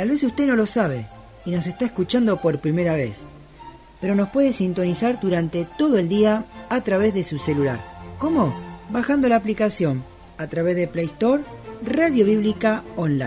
Tal vez usted no lo sabe y nos está escuchando por primera vez, pero nos puede sintonizar durante todo el día a través de su celular. ¿Cómo? Bajando la aplicación a través de Play Store Radio Bíblica Online.